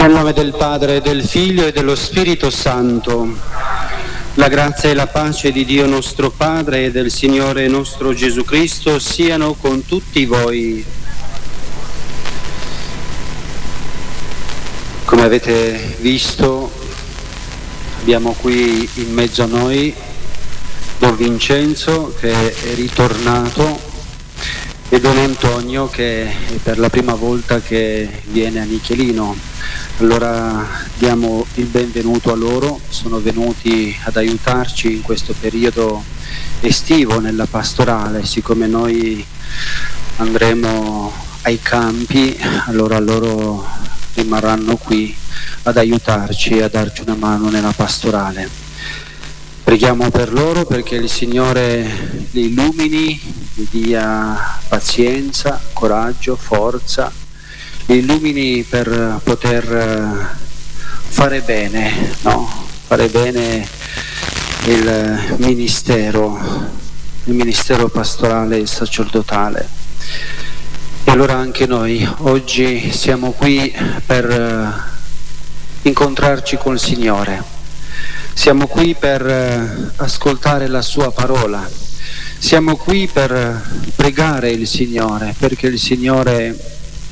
Nel nome del Padre, del Figlio e dello Spirito Santo, la grazia e la pace di Dio nostro Padre e del Signore nostro Gesù Cristo siano con tutti voi. Come avete visto, abbiamo qui in mezzo a noi Don Vincenzo che è ritornato e Don Antonio che è per la prima volta che viene a Michelino. Allora diamo il benvenuto a loro, sono venuti ad aiutarci in questo periodo estivo nella pastorale. Siccome noi andremo ai campi, allora loro rimarranno qui ad aiutarci e a darci una mano nella pastorale. Preghiamo per loro perché il Signore li illumini, gli dia pazienza, coraggio, forza, li illumini per poter fare bene, no? Fare bene il ministero pastorale e sacerdotale. E allora anche noi oggi siamo qui per incontrarci col Signore, siamo qui per ascoltare la Sua parola, siamo qui per pregare il Signore, perché il Signore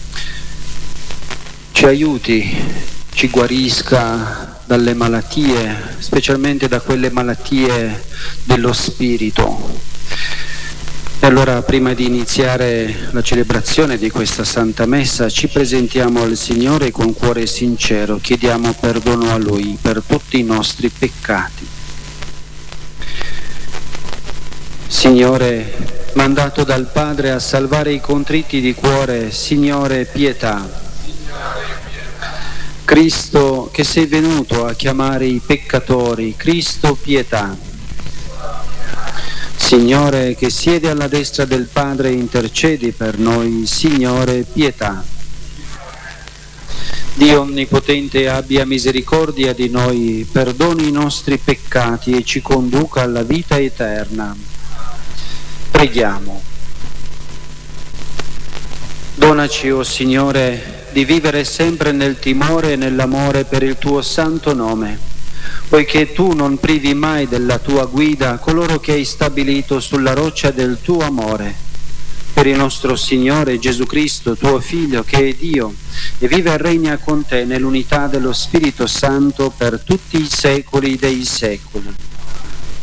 ci aiuti, ci guarisca dalle malattie, specialmente da quelle malattie dello spirito. E allora prima di iniziare la celebrazione di questa Santa Messa ci presentiamo al Signore con cuore sincero, chiediamo perdono a Lui per tutti i nostri peccati. Signore, mandato dal Padre a salvare i contritti di cuore, Signore, pietà. Cristo, che sei venuto a chiamare i peccatori, Cristo, pietà. Signore, che siede alla destra del Padre, intercedi per noi, Signore, pietà. Dio Onnipotente abbia misericordia di noi, perdoni i nostri peccati e ci conduca alla vita eterna. Preghiamo. Donaci, o Signore, di vivere sempre nel timore e nell'amore per il tuo santo nome, poiché tu non privi mai della tua guida coloro che hai stabilito sulla roccia del tuo amore. Per il nostro Signore Gesù Cristo, tuo Figlio, che è Dio, e vive e regna con te nell'unità dello Spirito Santo per tutti i secoli dei secoli.